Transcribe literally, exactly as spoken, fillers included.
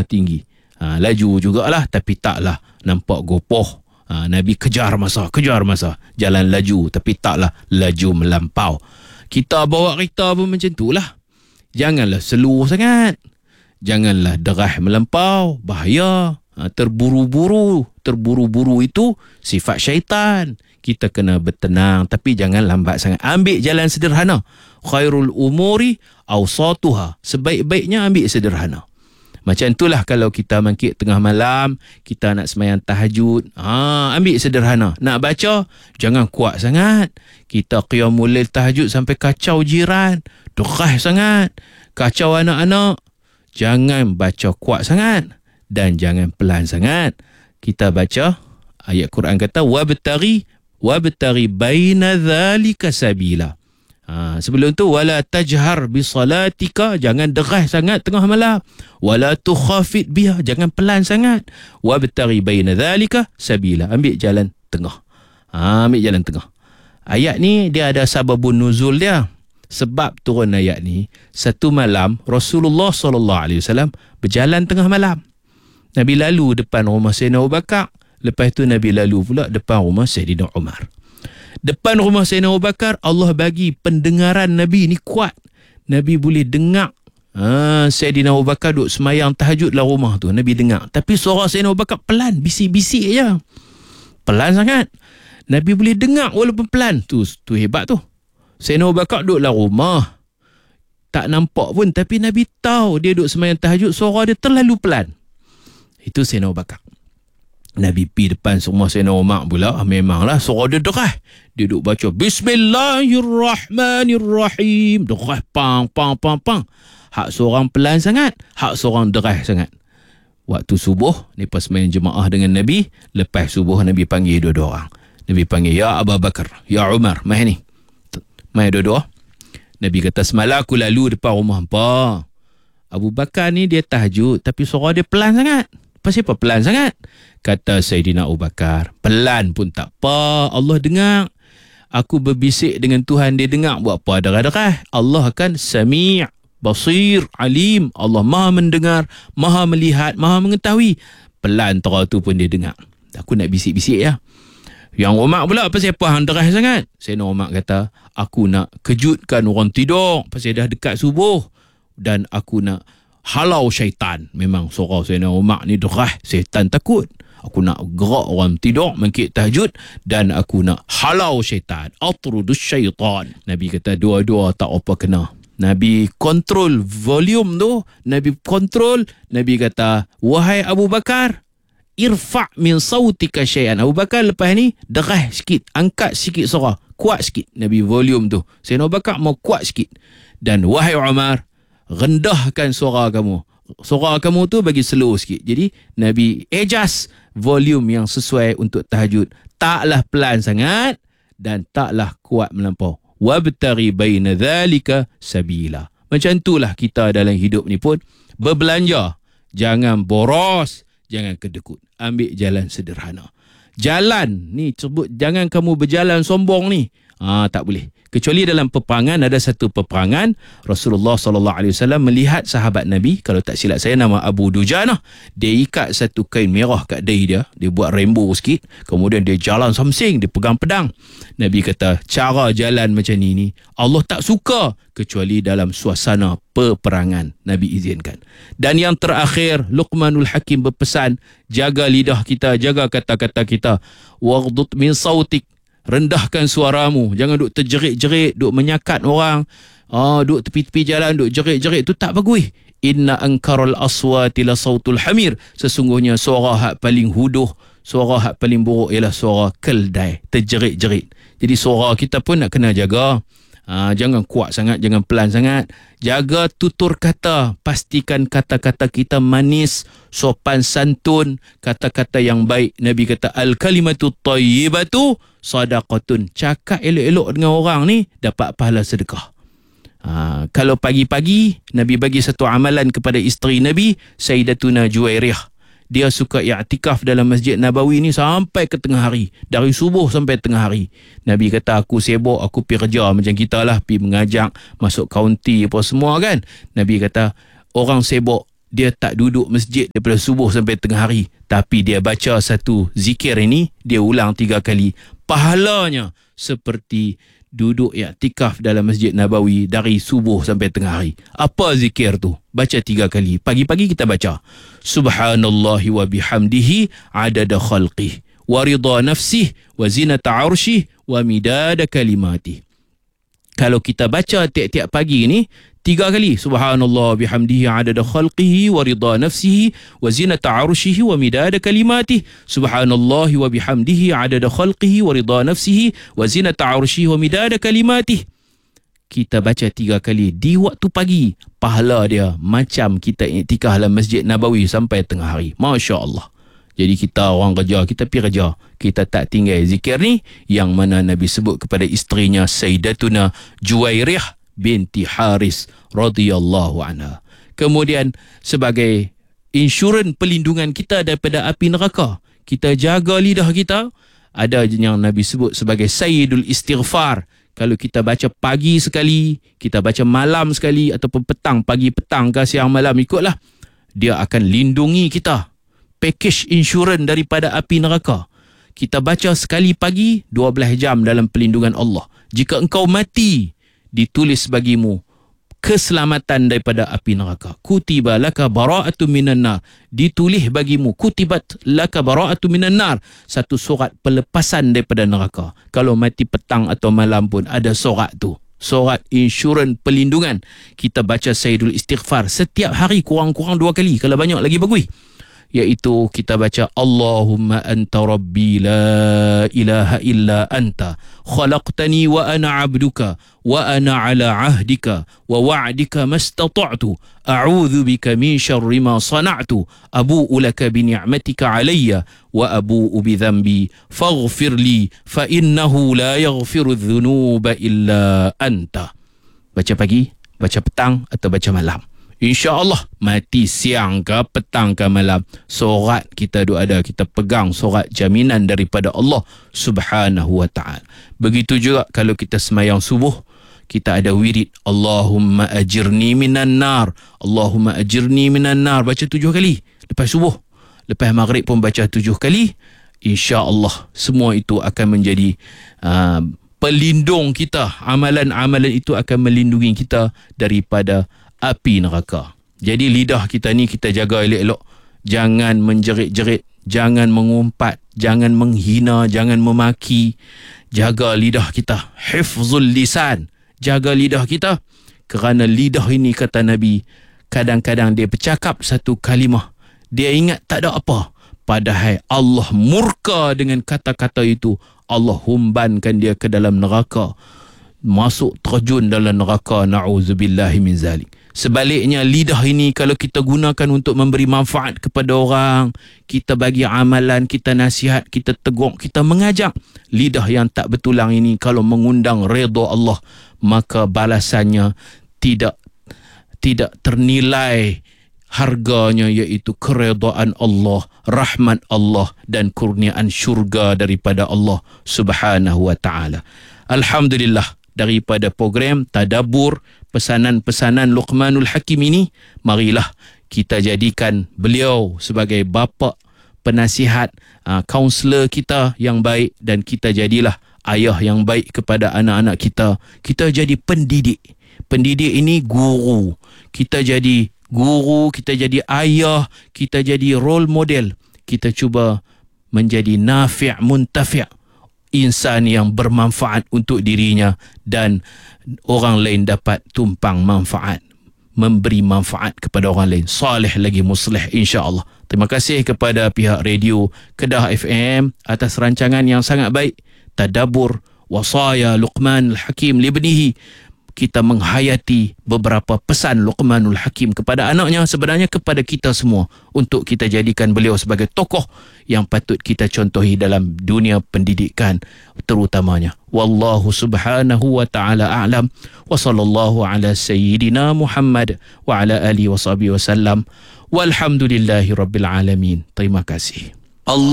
tengah tinggi. Ha, laju jugalah tapi taklah nampak gopoh. Ha, Nabi kejar masa, kejar masa. Jalan laju tapi taklah laju melampau. Kita bawa kereta pun macam tu lah. Janganlah slow sangat. Janganlah derah melampau. Bahaya. Ha, terburu-buru. Terburu-buru itu sifat syaitan. Kita kena bertenang tapi jangan lambat sangat. Ambil jalan sederhana. Khairul umuri awsatuha. Sebaik-baiknya ambil sederhana. Macam itulah kalau kita mangkit tengah malam, kita nak sembahyang tahajud, ha, ambil sederhana. Nak baca, jangan kuat sangat. Kita qiyamul lail tahajud sampai kacau jiran, derah sangat. Kacau anak-anak, jangan baca kuat sangat dan jangan pelan sangat. Kita baca, ayat Quran kata, wabtaghi wabtaghi baina dzalika sabila. Ha, sebelum tu wala tajhar bi salatika, jangan derah sangat tengah malam. Wala tukhafit biha, jangan pelan sangat. Wabtaghi baina dzalika sabila, ambil jalan tengah. Ha, ambil jalan tengah. Ayat ni dia ada sababun nuzul dia. Sebab turun ayat ni, satu malam Rasulullah sallallahu alaihi wasallam berjalan tengah malam. Nabi lalu depan rumah Sayyidina Abu Bakar, lepas tu Nabi lalu pula depan rumah Sayyidina Umar. Depan rumah Sayyidina Abu Bakar, Allah bagi pendengaran Nabi ni kuat. Nabi boleh dengar. Ha, Sayyidina Abu Bakar duduk semayang tahajud dalam rumah tu. Nabi dengar. Tapi suara Sayyidina Abu Bakar pelan. Bisik-bisik je. Pelan sangat. Nabi boleh dengar walaupun pelan. Tu, tu hebat tu. Sayyidina Abu Bakar duduk dalam rumah. Tak nampak pun. Tapi Nabi tahu dia duduk semayang tahajud. Suara dia terlalu pelan. Itu Sayyidina Abu Bakar. Nabi pergi depan semua Sayyidina Umar pula. Memanglah suara dia derah. Dia duduk baca Bismillahirrahmanirrahim. Derah pang pang pang pang. Hak seorang pelan sangat, hak seorang derah sangat. Waktu subuh ni pas main jemaah dengan Nabi. Lepas subuh Nabi panggil dua-dua orang. Nabi panggil, ya Abu Bakar, ya Umar, mai ni. Mai dua-dua. Nabi kata, semalam aku lalu depan rumah hampa. Abu Bakar ni dia tahajud tapi suara dia pelan sangat. Pasal apa pelan sangat? Kata Sayyidina Abu Bakar, pelan pun tak apa, Allah dengar. Aku berbisik dengan Tuhan, dia dengar. Buat apa derah-derah? Allah kan Sami', Basir, Alim. Allah maha mendengar, maha melihat, maha mengetahui. Pelan terang tu pun dia dengar. Aku nak bisik-bisik ya. Yang Umar pula, pasal apa hang derah sangat? Sayyidina Umar kata, aku nak kejutkan orang tidur pasal dah dekat subuh. Dan aku nak halau syaitan. Memang suara Sayyidina Umar ni derah, syaitan takut. Aku nak gerak orang tidur mangkit tahajud dan aku nak halau syaitan, atrudus syaitan. Nabi kata dua-dua tak apa kena. Nabi kontrol volume tu, Nabi kontrol. Nabi kata, wahai Abu Bakar, irfa' min sautika syai'an. Abu Bakar lepas ni derah sikit, angkat sikit suara, kuat sikit. Nabi volume tu, Sayyidina Abu Bakar mau kuat sikit. Dan wahai Umar, rendahkan suara kamu. Suara kamu tu bagi slow sikit. Jadi Nabi adjust volume yang sesuai untuk tahajud. Taklah pelan sangat dan taklah kuat melampau. Wabtaghi baina dzalika sabila. Macam itulah kita dalam hidup ni pun berbelanja. Jangan boros, jangan kedekut. Ambil jalan sederhana. Jalan ni sebut, jangan kamu berjalan sombong ni. Ah, tak boleh. Kecuali dalam peperangan, ada satu peperangan Rasulullah sallallahu alaihi wasallam melihat sahabat Nabi, kalau tak silap saya nama Abu Dujanah, dia ikat satu kain merah kat dahi dia, dia buat rainbow sikit, kemudian dia jalan samsing, dia pegang pedang. Nabi kata, cara jalan macam ni ni Allah tak suka kecuali dalam suasana peperangan. Nabi izinkan. Dan yang terakhir, Luqmanul Hakim berpesan, jaga lidah kita, jaga kata-kata kita. Waghdud min sautik, rendahkan suaramu. Jangan duk terjerit-jerit, duk menyakat orang, ah, duk tepi-tepi jalan, duk jerit-jerit. Tu tak bagus. Inna ankaral aswati la sautul hamir. Sesungguhnya suara hak paling huduh, suara hak paling buruk ialah suara keldai, terjerit-jerit. Jadi suara kita pun nak kena jaga. Ha, jangan kuat sangat, jangan pelan sangat. Jaga tutur kata. Pastikan kata-kata kita manis, sopan santun, kata-kata yang baik. Nabi kata, al-kalimatu tayyibatu sadaqatun. Cakap elok-elok dengan orang ni dapat pahala sedekah. Ha, kalau pagi-pagi Nabi bagi satu amalan kepada isteri Nabi, Sayyidatuna Juwairiyah. Dia suka i'tikaf dalam Masjid Nabawi ni sampai ke tengah hari. Dari subuh sampai tengah hari. Nabi kata, aku sibuk, aku pergi kerja macam kita lah, pergi mengajak, masuk kaunti apa semua kan. Nabi kata, orang sibuk dia tak duduk masjid daripada subuh sampai tengah hari, tapi dia baca satu zikir ini, dia ulang tiga kali, pahalanya seperti duduk i'tikaf dalam Masjid Nabawi dari subuh sampai tengah hari. Apa zikir tu? Baca tiga kali. Pagi-pagi kita baca Subhanallahi wa bihamdihi adada khalqih wa ridha nafsih wa zinata arshih wa midada kalimatih. Kalau kita baca tiap-tiap pagi ni tiga kali, Subhanallah bihamdihi adada khalqihi wa ridha nafsihi wa zinata arshihi wa midada kalimatihi. Subhanallah wa bihamdihi adada khalqihi wa ridha nafsihi wa zinata arshihi wa midada kalimatihi. Kita baca tiga kali di waktu pagi, pahala dia macam kita iktikaf dalam Masjid Nabawi sampai tengah hari. Masya Allah. Jadi kita orang kerja, kita pergi kerja, kita tak tinggal zikir ni, yang mana Nabi sebut kepada isterinya Sayyidatuna Juwairiyah binti Haris radhiyallahu anha. Kemudian sebagai insurans pelindungan kita daripada api neraka, kita jaga lidah kita. Ada yang Nabi sebut sebagai Sayyidul Istighfar. Kalau kita baca pagi sekali, kita baca malam sekali, ataupun petang, pagi petang ke siang malam, ikutlah, dia akan lindungi kita. Package insurans daripada api neraka. Kita baca sekali pagi, dua belas jam dalam pelindungan Allah. Jika engkau mati, ditulis bagimu keselamatan daripada api neraka. Kutiba laka bara'atu minan nar. Ditulis bagimu kutibat laka bara'atu minan nar. Satu surat pelepasan daripada neraka. Kalau mati petang atau malam pun ada surat tu. Surat insurans pelindungan. Kita baca Sayyidul Istighfar setiap hari kurang-kurang dua kali. Kalau banyak lagi bagus. Iaitu kita baca Allahumma anta rabbi la ilaha illa anta khalaqtani wa ana abduka wa ana ala ahdika wa wa'dika mastata'tu a'udhu bika min syarri ma sana'tu abu'u laka bi ni'matika alayya wa abu'u bi dhanbi faghfir li fa innahu la yaghfiru dhunuba illa anta. Baca pagi, baca petang atau baca malam. InsyaAllah mati siang ke petang ke malam, sorat kita tu ada, kita pegang sorat jaminan daripada Allah subhanahu wa ta'ala. Begitu juga kalau kita semayang subuh, kita ada wirid Allahumma ajirni minan nar, Allahumma ajirni minan nar, baca tujuh kali lepas subuh. Lepas maghrib pun baca tujuh kali. InsyaAllah semua itu akan menjadi uh, pelindung kita. Amalan-amalan itu akan melindungi kita daripada api neraka. Jadi lidah kita ni kita jaga elok-elok. Jangan menjerit-jerit, jangan mengumpat, jangan menghina, jangan memaki. Jaga lidah kita. Hifzul lisan. Jaga lidah kita. Kerana lidah ini, kata Nabi, kadang-kadang dia bercakap satu kalimah, dia ingat tak ada apa, padahal Allah murka dengan kata-kata itu. Allah humbankan dia ke dalam neraka, masuk terjun dalam neraka. Na'udzubillahi min zalik. Sebaliknya, lidah ini kalau kita gunakan untuk memberi manfaat kepada orang, kita bagi amalan, kita nasihat, kita tegur, kita mengajak. Lidah yang tak betulang ini kalau mengundang redha Allah, maka balasannya tidak tidak ternilai harganya, iaitu keredaan Allah, rahmat Allah dan kurniaan syurga daripada Allah subhanahu wa ta'ala. Alhamdulillah, daripada program Tadabbur pesanan-pesanan Luqmanul Hakim ini, marilah kita jadikan beliau sebagai bapa penasihat, kaunselor kita yang baik, dan kita jadilah ayah yang baik kepada anak-anak kita. Kita jadi pendidik. Pendidik ini guru. Kita jadi guru, kita jadi ayah, kita jadi role model. Kita cuba menjadi nafi' muntafi', insan yang bermanfaat untuk dirinya dan orang lain dapat tumpang manfaat, memberi manfaat kepada orang lain. Salih lagi muslih, insya-Allah. Terima kasih kepada pihak radio Kedah F M atas rancangan yang sangat baik, Tadabbur Wasaya Luqman Al-Hakim libnihi. Kita menghayati beberapa pesan Luqmanul Hakim kepada anaknya, sebenarnya kepada kita semua, untuk kita jadikan beliau sebagai tokoh yang patut kita contohi dalam dunia pendidikan terutamanya. Wallahu subhanahu wa ta'ala a'lam, wa sallallahu ala sayyidina Muhammad wa ala alihi wa sahbihi wa sallam, walhamdulillahi rabbil alamin. Terima kasih. Allah